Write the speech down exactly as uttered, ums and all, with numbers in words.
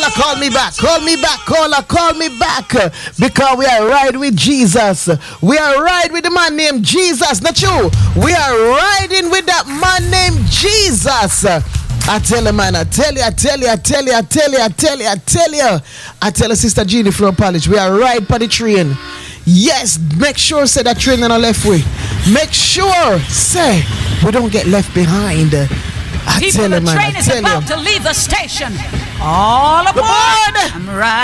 Caller, call me back. Call me back. Caller, call me back. Because we are riding with Jesus. We are riding with the man named Jesus. Not you. We are riding with that man named Jesus. I tell you, man, I tell you, I tell you, I tell you, I tell you, I tell you, I tell you, I tell you, Sister Jeannie from Polish, we are right by the train. Yes, make sure, say that train on the left way. Make sure, say, we don't get left behind. I People, tell you, man, the train I is tell about you. to leave the station. All aboard! I'm right.